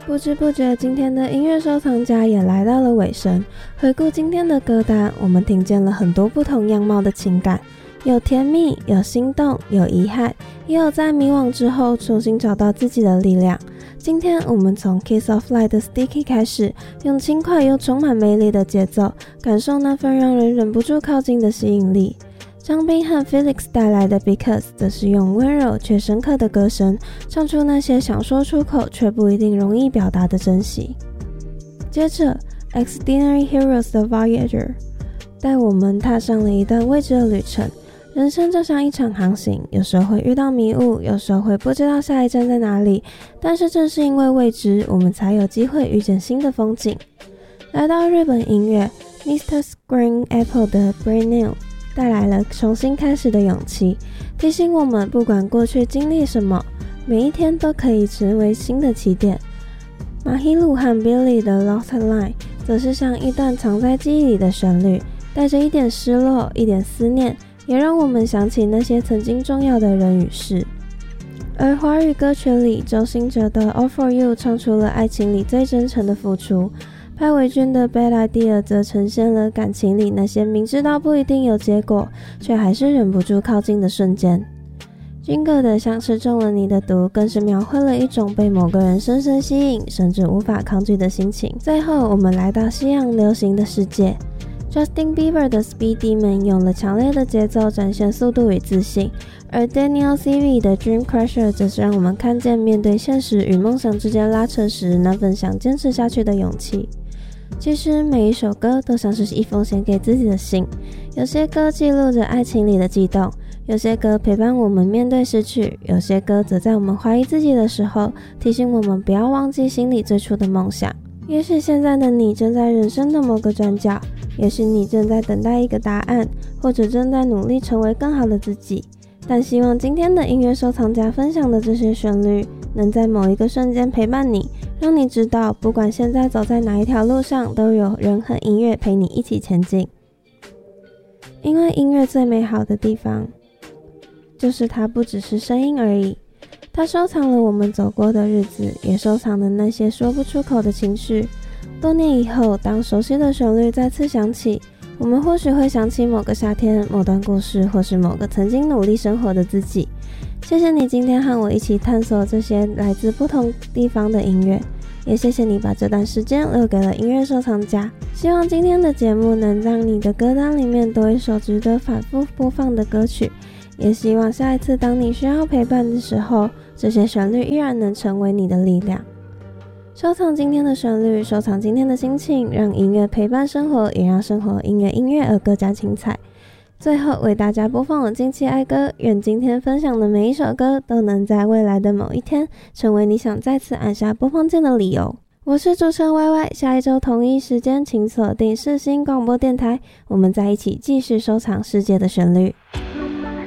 不知不觉，今天的音乐收藏家也来到了尾声。回顾今天的歌单，我们听见了很多不同样貌的情感，有甜蜜，有心动，有遗憾，也有在迷惘之后重新找到自己的力量。今天我们从 Kiss of Light 的 Sticky 开始，用轻快又充满魅力的节奏，感受那份让人忍不住靠近的吸引力。张彬和 Felix 带来的 Because 则是用温柔却深刻的歌声，唱出那些想说出口却不一定容易表达的珍惜。接着 Extraordinary Heroes 的 Voyager 带我们踏上了一段未知的旅程。人生就像一场航行，有时候会遇到迷雾，有时候会不知道下一站在哪里，但是正是因为未知，我们才有机会遇见新的风景。来到日本音乐 Mr. Green Apple 的 Brand New带来了重新开始的勇气，提醒我们不管过去经历什么，每一天都可以成为新的起点。马希鲁和 Billy 的 Lost Line 则是像一段藏在记忆里的旋律，带着一点失落，一点思念，也让我们想起那些曾经重要的人与事。而华语歌曲里，周兴哲的 All For You 唱出了爱情里最真诚的付出，潘玮君的 Bad Idea 则呈现了感情里那些明知道不一定有结果，却还是忍不住靠近的瞬间。军歌的像是中了你的毒，更是描绘了一种被某个人深深吸引，甚至无法抗拒的心情。最后我们来到西洋流行的世界， Justin Bieber 的 Speed Demon 用了强烈的节奏展现速度与自信，而 Daniel CV 的 Dream Crusher 则是让我们看见面对现实与梦想之间拉扯时那份想坚持下去的勇气。其实每一首歌都像是一封写给自己的信，有些歌记录着爱情里的悸动，有些歌陪伴我们面对失去，有些歌则在我们怀疑自己的时候提醒我们不要忘记心里最初的梦想。也许现在的你正在人生的某个转角，也许你正在等待一个答案，或者正在努力成为更好的自己，但希望今天的音乐收藏家分享的这些旋律能在某一个瞬间陪伴你，让你知道不管现在走在哪一条路上，都有人和音乐陪你一起前进。因为音乐最美好的地方就是它不只是声音而已，它收藏了我们走过的日子，也收藏了那些说不出口的情绪。多年以后，当熟悉的旋律再次响起，我们或许会想起某个夏天，某段故事，或是某个曾经努力生活的自己。谢谢你今天和我一起探索这些来自不同地方的音乐，也谢谢你把这段时间留给了音乐收藏家。希望今天的节目能让你的歌单里面多一首值得反复播放的歌曲，也希望下一次当你需要陪伴的时候，这些旋律依然能成为你的力量。收藏今天的旋律，收藏今天的心情，让音乐陪伴生活，也让生活因为音乐而更加精彩。最后为大家播放了近期爱歌，愿今天分享的每一首歌都能在未来的某一天成为你想再次按下播放键的理由。我是主持人 YY， 下一周同一时间请锁定世新广播电台，我们在一起继续收藏世界的旋律。